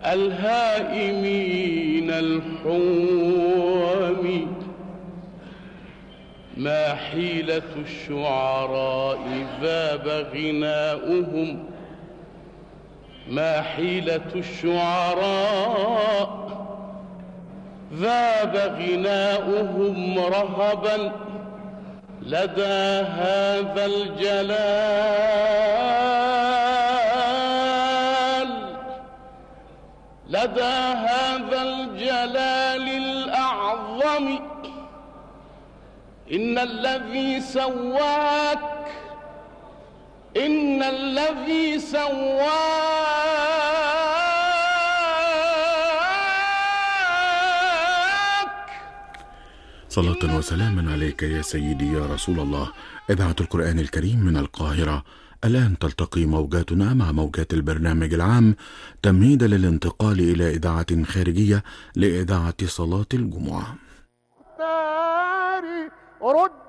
الهائمين الحوم. ما حيلة الشعراء ذاب غناؤهم، ما حيلة الشعراء ذاب غناؤهم رهبا لدى هذا الجلال، لدى هذا الجلال الأعظم. إن الذي سواك، إن الذي سواك صلاة وسلاما عليك يا سيدي يا رسول الله. إذاعة القرآن الكريم من القاهرة. الآن تلتقي موجاتنا مع موجات البرنامج العام تمهيدا للانتقال إلى إذاعة خارجية لإذاعة صلاة الجمعة. رد